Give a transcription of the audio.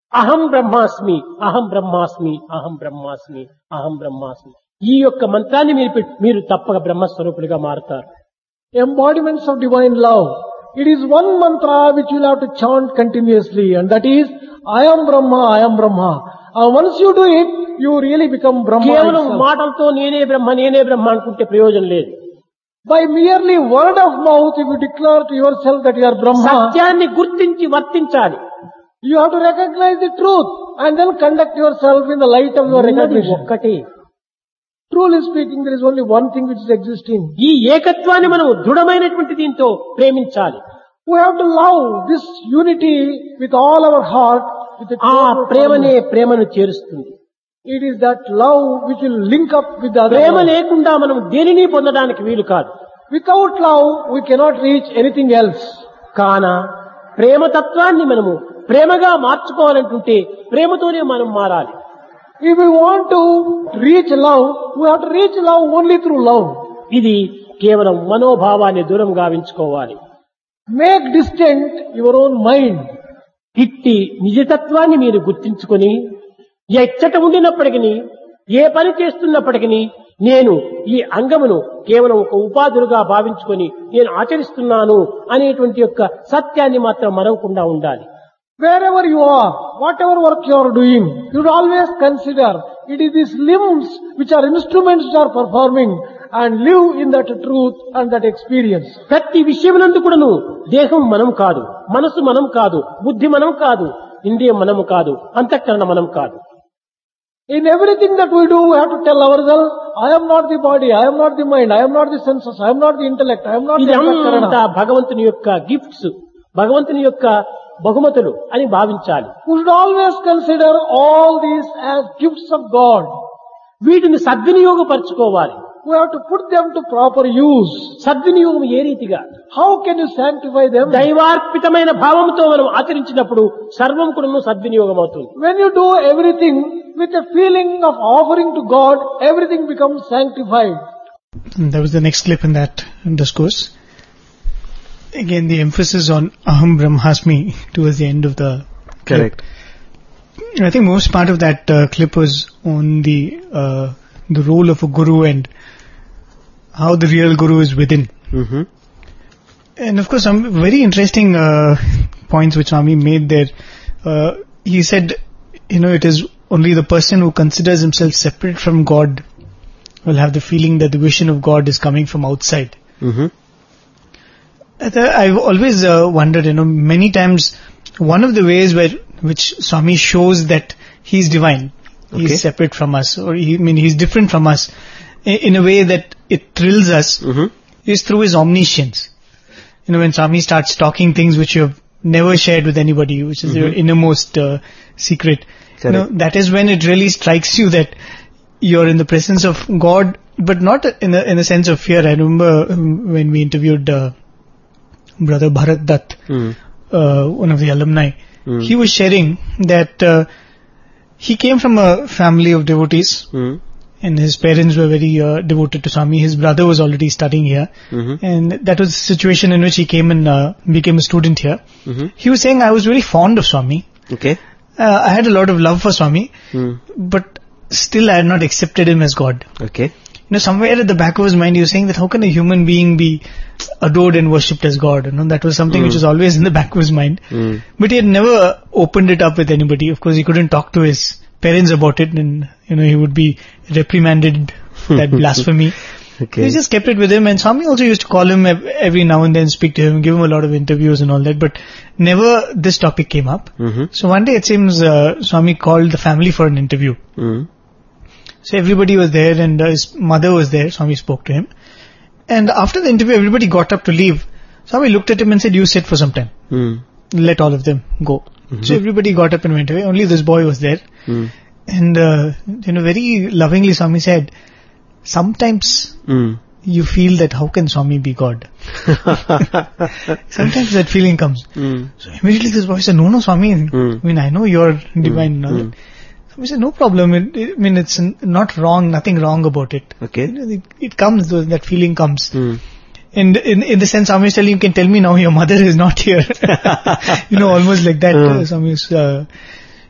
అహం బ్రహ్మాస్మి, అహం బ్రహ్మాస్మి, అహం బ్రహ్మాస్మి, అహం బ్రహ్మాస్మి. ఈ యొక్క మంత్రాన్ని మీరు తప్పక బ్రహ్మస్వరూపులుగా మారుతారు. Embodiments of divine love. It is one mantra which you will have to chant continuously, and that is, I am Brahma, I am Brahma. Once you do it, you really become Brahma కేవలం itself. మాటలతో నేనే బ్రహ్మ అనుకుంటే ప్రయోజనం లేదు. By merely word of mouth, if you declare to yourself that you are Brahma, సత్యాన్ని గుర్తించి వర్తించాలి. you have to recognize the truth and then conduct yourself in the light of your ఉన్నది recognition. ఒక్కటే. Truly speaking, there is only one thing which is existing. ఈ ఏకత్వాన్ని మనం దృఢమైనటువంటి దీంతో ప్రేమించాలి. We have to love this unity with all our heart. With ఆ total ప్రేమనే confidence. ప్రేమను చేరుస్తుంది. It is that love which will link up with the other Prema love. లేకుండా మనం దేనిని పొందడానికి వీలు కాదు. Without love, we cannot reach anything else. కాన ప్రేమతత్వాన్ని మనము ప్రేమగా మార్చుకోవాలనుకుంటే ప్రేమతోనే మనం మారాలి. If we want to reach love, we have to reach love only through love. ఇది కేవలం మనోభావాన్ని దూరం గావించుకోవాలి. Make distant your own mind. ఇట్టి నిజతత్వాన్ని మీరు గుర్తించుకొని ఎచ్చట ఉండినప్పటికీ ఏ పని చేస్తున్నప్పటికీ నేను ఈ అంగమును కేవలం ఒక ఉపాధులుగా భావించుకొని నేను ఆచరిస్తున్నాను అనేటువంటి యొక్క సత్యాన్ని మాత్రం మరవకుండా ఉండాలి. Wherever you are, whatever work you are doing, you should always consider it is these limbs which are instruments which are performing, and live in that truth and that experience. ప్రతి విషయమునందు కూడాను దేహం మనం కాదు, మనసు మనం కాదు, బుద్ధి మనం కాదు, ఇంద్రియం మనం కాదు, అంతఃకరణ మనం కాదు. In everything that we do, we have to tell ourselves, I am not the body, I am not the mind, I am not the senses, I am not the intellect, I am not the ఇదంతా antakarana. భగవంతుని యొక్క gifts, భగవంతుని యొక్క బహుమతులు అని భావించాలి. We should always consider all these as gifts of God. వీటిని సద్వినియోగపరచుకోవాలి. We have to put them to proper use. సద్వినియోగం ఏ రీతిగా? How can you sanctify them? దైవార్పితమైన భావంతో మనం ఆచరించినప్పుడు సర్వం కూడా సద్వినియోగం అవుతుంది. When you do everything with a feeling of offering to God, everything becomes sanctified. That was the next clip in that discourse. Again, the emphasis on Aham Brahmasmi towards the end of the Correct. clip. I think most part of that clip was on the role of a guru and how the real guru is within. Mm-hmm. And of course, some very interesting points which Swami made there. He said, it is only the person who considers himself separate from God will have the feeling that the vision of God is coming from outside. Mm-hmm. I've always wondered, many times, one of the ways which Swami shows that he's divine, Okay. he's separate from us, or he's different from us, in a way that it thrills us, Mm-hmm. is through his omniscience. When Swami starts talking things which you have never shared with anybody, which is your innermost secret, Correct. that is when it really strikes you that you're in the presence of God, but not in a sense of fear. I remember when we interviewed Brother Bharat Dutt, one of the alumni, he was sharing that he came from a family of devotees, and his parents were very devoted to Swami. His brother was already studying here, and that was the situation in which he came and became a student here. He was saying, I was very fond of Swami. Okay. I had a lot of love for Swami, but still I had not accepted him as God. Okay. Somewhere at the back of his mind, he was saying that how can a human being be adored and worshipped as God? That was something which was always in the back of his mind. But he had never opened it up with anybody. Of course, he couldn't talk to his parents about it, and he would be reprimanded for that blasphemy. Okay. He just kept it with him, and Swami also used to call him every now and then, speak to him, give him a lot of interviews and all that, but never this topic came up. So one day it seems Swami called the family for an interview. So everybody was there, and his mother was there. Swami spoke to him, and after the interview everybody got up to leave. Swami looked at him and said, you sit for some time, let all of them go. So everybody got up and went away. Only this boy was there, and very lovingly Swami said, sometimes you feel that how can Swami be God? Sometimes that feeling comes. So immediately this boy said, no Swami, I know you're divine and all that. We said, no problem. It's not wrong, nothing wrong about it. Okay. It comes, that feeling comes. And in the sense, Swami is telling, you can tell me now your mother is not here. Almost like that. Swami is